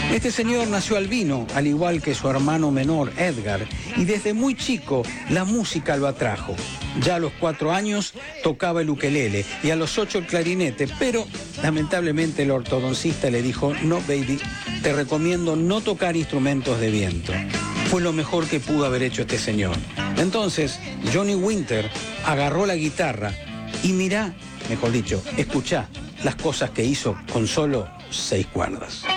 Este señor nació albino, al igual que su hermano menor, Edgar, y desde muy chico la música lo atrajo. Ya a los 4 años tocaba el ukelele y a los 8 el clarinete, pero lamentablemente el ortodoncista le dijo: no, baby, te recomiendo no tocar instrumentos de viento. Fue lo mejor que pudo haber hecho este señor. Entonces, Johnny Winter agarró la guitarra y escuchá las cosas que hizo con solo 6 cuerdas.